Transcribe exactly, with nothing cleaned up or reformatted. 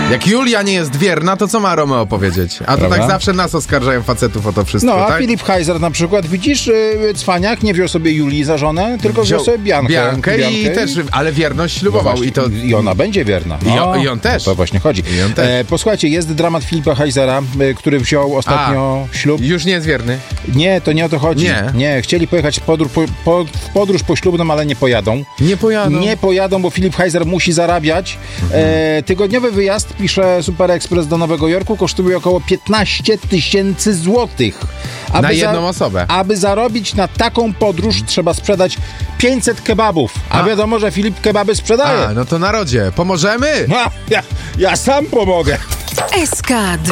Jak Julia nie jest wierna, to co ma Romeo powiedzieć? A to Prawda? tak zawsze nas oskarżają facetów o to wszystko, No, a tak? Filip Heiser na przykład, widzisz, yy, cwaniak nie wziął sobie Julii za żonę, tylko wziął, Wziął sobie Biankę. Biankę i też, ale wierność ślubował. No i, to... I ona będzie wierna. I No, on- i on też. O to właśnie chodzi. I on też. E, posłuchajcie, jest dramat Filipa Heisera, y, który wziął ostatnio ślub. Już nie jest wierny. Nie, to nie o to chodzi. Nie. Nie, chcieli pojechać w podróż, po, po, w podróż poślubną, ale nie pojadą. Nie pojadą. Nie pojadą, bo Filip Heiser musi zarabiać. Mhm. E, tygodniowy wyjazd, pisze Super Express, do Nowego Jorku kosztuje około piętnaście tysięcy złotych. Aby Na jedną osobę. Aby zarobić na taką podróż, trzeba sprzedać pięćset kebabów. A, A. wiadomo, że Filip kebaby sprzedaje. A, no to narodzie. Pomożemy? A, ja, ja sam pomogę. S K